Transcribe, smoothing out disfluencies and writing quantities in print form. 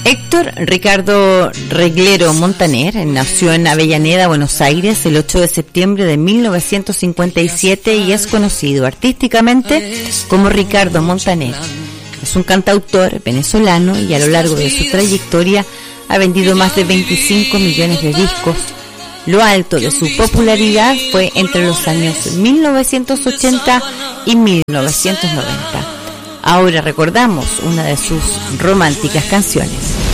Héctor Ricardo Reglero Montaner nació en Avellaneda, Buenos Aires, el 8 de septiembre de 1957 y es conocido artísticamente como Ricardo Montaner. Es un cantautor venezolano y a lo largo de su trayectoria ha vendido más de 25 millones de discos. Lo alto de su popularidad fue entre los años 1980 y 1990. Ahora recordamos una de sus románticas canciones.